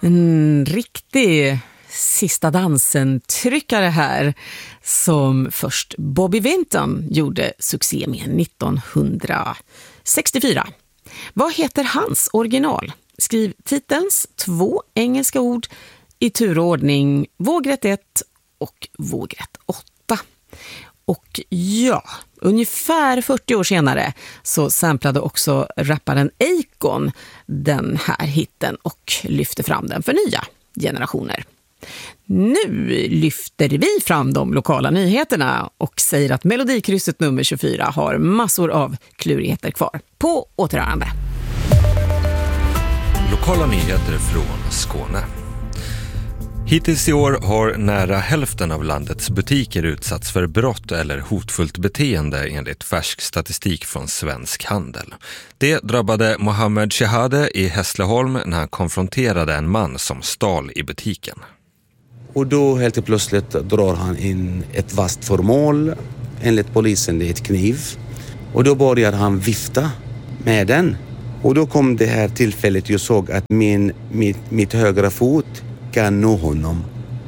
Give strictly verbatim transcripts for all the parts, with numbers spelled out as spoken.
En riktig sista dansen-tryckare här som först Bobby Vinton gjorde succé med nittonhundrasextiofyra. Vad heter hans original? Skriv titelns två engelska ord i turordning vågrätt ett och vågrätt åtta. Och ja, ungefär fyrtio år senare så samplade också rapparen Akon den här hitten och lyfte fram den för nya generationer. Nu lyfter vi fram de lokala nyheterna och säger att Melodikrysset nummer tjugofyra har massor av klurigheter kvar. På återhörande. Lokala nyheter från Skåne. Hittills i år har nära hälften av landets butiker utsatts för brott eller hotfullt beteende enligt färsk statistik från Svensk Handel. Det drabbade Mohammed Shehade i Hässleholm när han konfronterade en man som stal i butiken. Och då helt plötsligt drar han in ett vasst föremål, enligt polisen det är ett kniv. Och då börjar han vifta med den. Och då kom det här tillfället jag såg att min, mitt, mitt högra fot kan nå honom.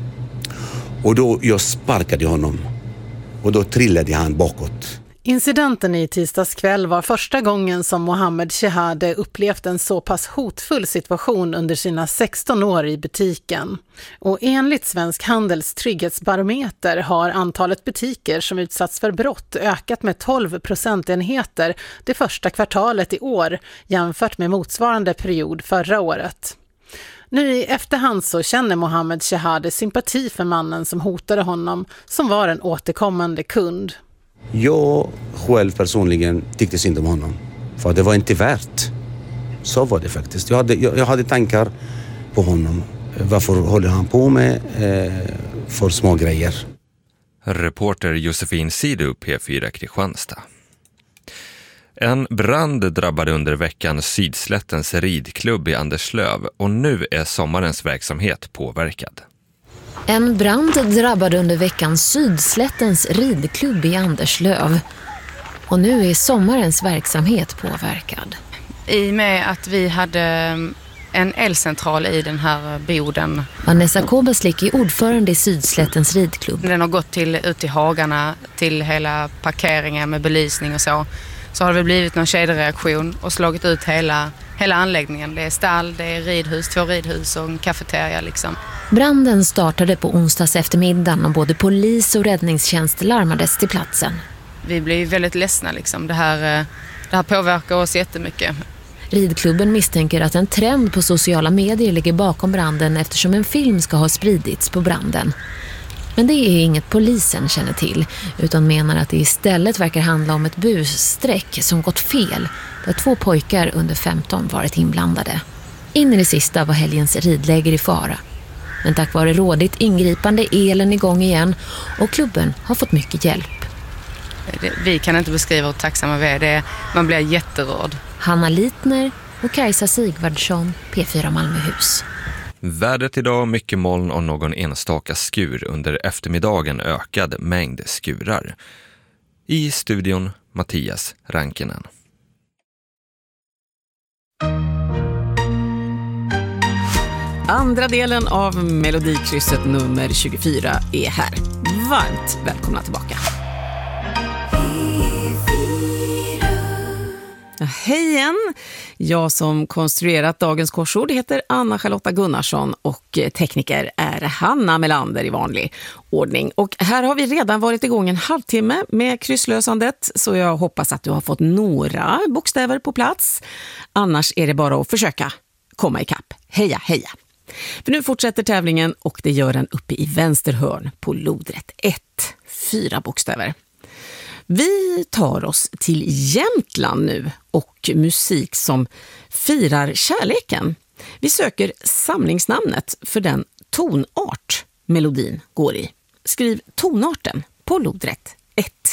Och då jag sparkade honom. Och då trillade han bakåt. Incidenten i tisdags kväll var första gången som Mohammed Shehade upplevt en så pass hotfull situation under sina sexton år i butiken. Och enligt Svensk Handels trygghetsbarometer har antalet butiker som utsatts för brott ökat med tolv procentenheter det första kvartalet i år jämfört med motsvarande period förra året. Nu i efterhand så känner Mohammed Shehade sympati för mannen som hotade honom, som var en återkommande kund. Jag själv personligen tyckte synd om honom. För det var inte värt. Så var det faktiskt. Jag hade, jag, jag hade tankar på honom. Varför håller han på med eh, för små grejer? Reporter Josefin Sidu, P fyra Kristianstad. En brand drabbade under veckan Sydslättens ridklubb i Anderslöv och nu är sommarens verksamhet påverkad. En brand drabbade under veckan Sydslättens ridklubb i Anderslöv och nu är sommarens verksamhet påverkad. I och med att vi hade en elcentral i den här boden. Vanessa Kobeslik är ordförande i Sydslättens ridklubb. Den har gått till, ut till hagarna, till hela parkeringen med belysning och så. Så har det blivit någon kedjereaktion och slagit ut hela, hela anläggningen. Det är stall, det är ridhus, två ridhus och en kafeteria liksom. Branden startade på onsdags eftermiddagen och både polis och räddningstjänst larmades till platsen. Vi blir väldigt ledsna liksom. Det här, det här påverkar oss jättemycket. Ridklubben misstänker att en trend på sociala medier ligger bakom branden eftersom en film ska ha spridits på branden. Men det är inget polisen känner till utan menar att det istället verkar handla om ett bussträck som gått fel där två pojkar under femton varit inblandade. In i det sista var helgens ridläger i fara. Men tack vare rådigt ingripande är elen igång igen och klubben har fått mycket hjälp. Vi kan inte beskriva hur tacksamma vi är. Det är man blir jätterörd. Hanna Litner och Kajsa Sigvardsson, P fyra Malmöhus. Vädret idag mycket moln och någon enstaka skur under eftermiddagen ökad mängd skurar. I studion Mattias Rankinen. Andra delen av Melodikrysset nummer tjugofyra är här. Varmt välkomna tillbaka. Hej igen! Jag som konstruerat dagens korsord heter Anna-Charlotta Gunnarsson och tekniker är Hanna Melander i vanlig ordning. Och här har vi redan varit igång en halvtimme med krysslösandet så jag hoppas att du har fått några bokstäver på plats. Annars är det bara att försöka komma ikapp. Heja, heja! För nu fortsätter tävlingen och det gör den uppe i vänster hörn på lodrätt ett. Fyra bokstäver. Vi tar oss till Jämtland nu och musik som firar kärleken. Vi söker samlingsnamnet för den tonart melodin går i. Skriv tonarten på lodrätt ett.